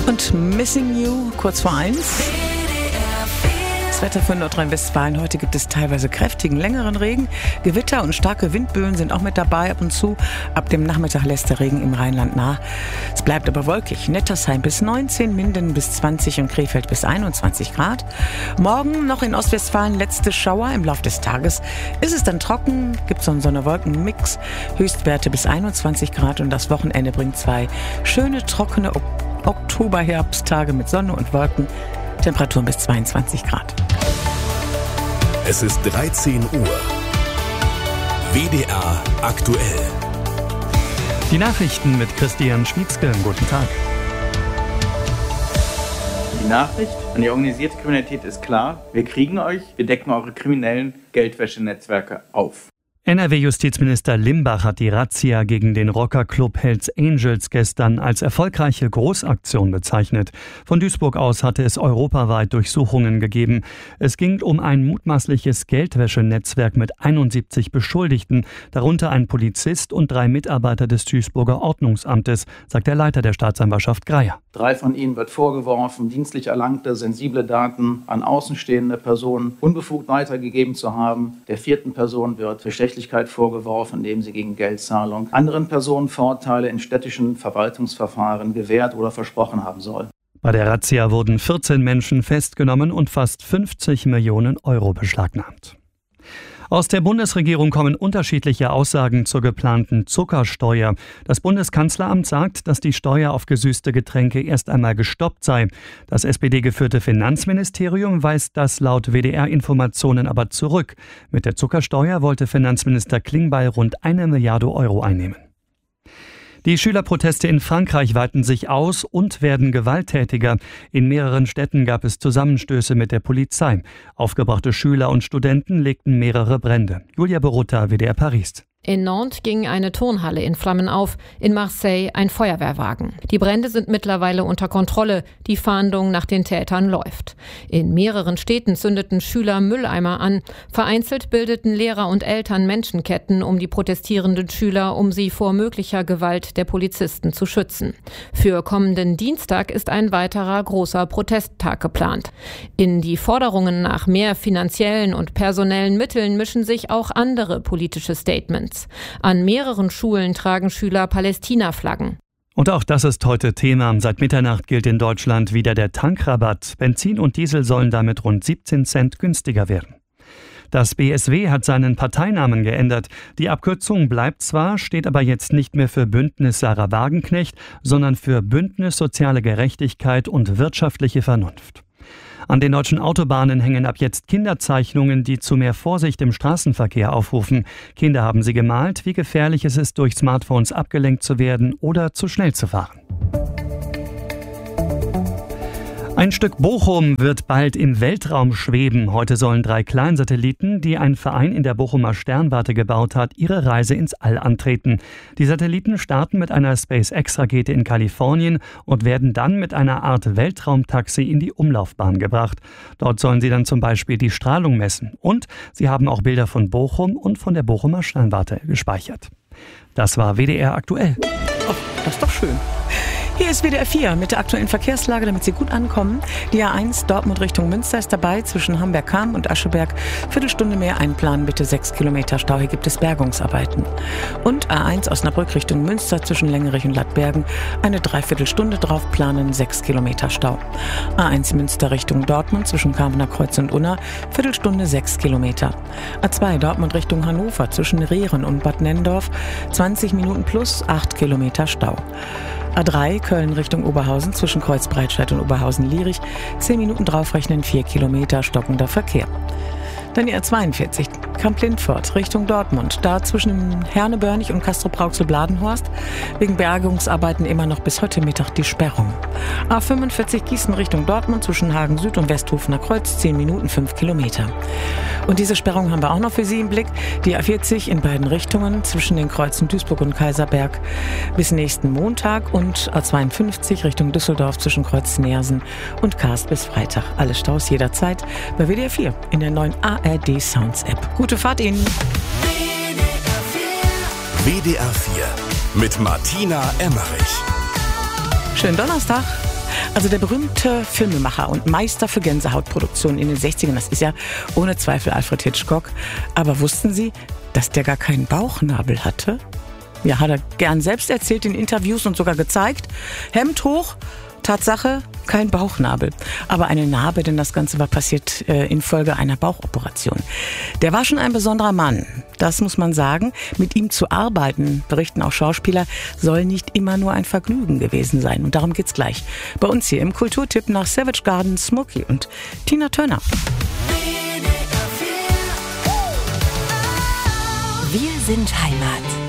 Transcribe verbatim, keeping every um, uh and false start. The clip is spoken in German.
Und Missing You, kurz vor eins. Das Wetter für Nordrhein-Westfalen. Heute gibt es teilweise kräftigen, längeren Regen. Gewitter und starke Windböen sind auch mit dabei ab und zu. Ab dem Nachmittag lässt der Regen im Rheinland nach. Es bleibt aber wolkig. Nettersheim bis neunzehn, Minden bis zwanzig und Krefeld bis einundzwanzig Grad. Morgen noch in Ostwestfalen letzte Schauer. Im Laufe des Tages ist es dann trocken, gibt so einen Sonne-Wolken-Mix. Höchstwerte bis einundzwanzig Grad und das Wochenende bringt zwei schöne, trockene Oktober-Herbsttage mit Sonne und Wolken. Temperaturen bis zweiundzwanzig Grad. Es ist dreizehn Uhr. W D R aktuell. Die Nachrichten mit Christian Schmietzke. Guten Tag. Die Nachricht an die organisierte Kriminalität ist klar. Wir kriegen euch, wir decken eure kriminellen Geldwäschenetzwerke auf. N R W-Justizminister Limbach hat die Razzia gegen den Rockerclub Hells Angels gestern als erfolgreiche Großaktion bezeichnet. Von Duisburg aus hatte es europaweit Durchsuchungen gegeben. Es ging um ein mutmaßliches Geldwäschenetzwerk mit einundsiebzig Beschuldigten, darunter ein Polizist und drei Mitarbeiter des Duisburger Ordnungsamtes, sagt der Leiter der Staatsanwaltschaft Greyer. Drei von ihnen wird vorgeworfen, dienstlich erlangte sensible Daten an außenstehende Personen unbefugt weitergegeben zu haben. Der vierten Person wird Bestechlichkeit vorgeworfen, indem sie gegen Geldzahlung anderen Personen Vorteile in städtischen Verwaltungsverfahren gewährt oder versprochen haben soll. Bei der Razzia wurden vierzehn Menschen festgenommen und fast fünfzig Millionen Euro beschlagnahmt. Aus der Bundesregierung kommen unterschiedliche Aussagen zur geplanten Zuckersteuer. Das Bundeskanzleramt sagt, dass die Steuer auf gesüßte Getränke erst einmal gestoppt sei. Das S P D-geführte Finanzministerium weist das laut W D R-Informationen aber zurück. Mit der Zuckersteuer wollte Finanzminister Klingbeil rund eine Milliarde Euro einnehmen. Die Schülerproteste in Frankreich weiten sich aus und werden gewalttätiger. In mehreren Städten gab es Zusammenstöße mit der Polizei. Aufgebrachte Schüler und Studenten legten mehrere Brände. Julia Berutta, W D R Paris. In Nantes ging eine Turnhalle in Flammen auf, in Marseille ein Feuerwehrwagen. Die Brände sind mittlerweile unter Kontrolle, die Fahndung nach den Tätern läuft. In mehreren Städten zündeten Schüler Mülleimer an, vereinzelt bildeten Lehrer und Eltern Menschenketten um die protestierenden Schüler, um sie vor möglicher Gewalt der Polizisten zu schützen. Für kommenden Dienstag ist ein weiterer großer Protesttag geplant. In die Forderungen nach mehr finanziellen und personellen Mitteln mischen sich auch andere politische Statements. An mehreren Schulen tragen Schüler Palästina-Flaggen. Und auch das ist heute Thema. Seit Mitternacht gilt in Deutschland wieder der Tankrabatt. Benzin und Diesel sollen damit rund siebzehn Cent günstiger werden. Das B S W hat seinen Parteinamen geändert. Die Abkürzung bleibt zwar, steht aber jetzt nicht mehr für Bündnis Sarah Wagenknecht, sondern für Bündnis Soziale Gerechtigkeit und wirtschaftliche Vernunft. An den deutschen Autobahnen hängen ab jetzt Kinderzeichnungen, die zu mehr Vorsicht im Straßenverkehr aufrufen. Kinder haben sie gemalt, wie gefährlich es ist, durch Smartphones abgelenkt zu werden oder zu schnell zu fahren. Ein Stück Bochum wird bald im Weltraum schweben. Heute sollen drei Kleinsatelliten, die ein Verein in der Bochumer Sternwarte gebaut hat, ihre Reise ins All antreten. Die Satelliten starten mit einer SpaceX-Rakete in Kalifornien und werden dann mit einer Art Weltraumtaxi in die Umlaufbahn gebracht. Dort sollen sie dann zum Beispiel die Strahlung messen. Und sie haben auch Bilder von Bochum und von der Bochumer Sternwarte gespeichert. Das war W D R aktuell. Oh, das ist doch schön. Hier ist W D R vier mit der aktuellen Verkehrslage, damit Sie gut ankommen. Die A eins Dortmund Richtung Münster ist dabei, zwischen Hamberg-Kam und Ascheberg. Viertelstunde mehr einplanen, bitte sechs Kilometer Stau. Hier gibt es Bergungsarbeiten. Und A eins Osnabrück Richtung Münster zwischen Längerich und Lattbergen. Eine Dreiviertelstunde drauf planen, sechs Kilometer Stau. A eins Münster Richtung Dortmund zwischen Kamener Kreuz und Unna. Viertelstunde sechs Kilometer. A zwei Dortmund Richtung Hannover zwischen Rehren und Bad Nennendorf. zwanzig Minuten plus acht Kilometer Stau. A drei Köln Richtung Oberhausen zwischen Kreuzbreitstedt und Oberhausen-Lierich. zehn Minuten draufrechnen, vier Kilometer stockender Verkehr. Dann die A zweiundvierzig Kamp-Lindfort Richtung Dortmund. Da zwischen Herne-Börnich und Castrop-Rauxel-Bladenhorst wegen Bergungsarbeiten immer noch bis heute Mittag die Sperrung. A fünfundvierzig Gießen Richtung Dortmund zwischen Hagen Süd und Westhofener Kreuz. zehn Minuten, fünf Kilometer. Und diese Sperrung haben wir auch noch für Sie im Blick. Die A vierzig in beiden Richtungen zwischen den Kreuzen Duisburg und Kaiserberg bis nächsten Montag und A zweiundfünfzig Richtung Düsseldorf zwischen Kreuz Nersen und Karst bis Freitag. Alle Staus jederzeit bei W D R vier in der neuen A R D Sounds App. Gute Fahrt Ihnen! W D R vier mit Martina Emmerich. Schönen Donnerstag. Also der berühmte Filmemacher und Meister für Gänsehautproduktionen in den sechzigern, das ist ja ohne Zweifel Alfred Hitchcock. Aber wussten Sie, dass der gar keinen Bauchnabel hatte? Ja, hat er gern selbst erzählt in Interviews und sogar gezeigt. Hemd hoch, Tatsache, kein Bauchnabel. Aber eine Narbe, denn das Ganze war passiert äh, infolge einer Bauchoperation. Der war schon ein besonderer Mann, das muss man sagen. Mit ihm zu arbeiten, berichten auch Schauspieler, soll nicht immer nur ein Vergnügen gewesen sein. Und darum geht's gleich. Bei uns hier im Kulturtipp nach Savage Garden, Smokey und Tina Turner. Wir sind Heimat.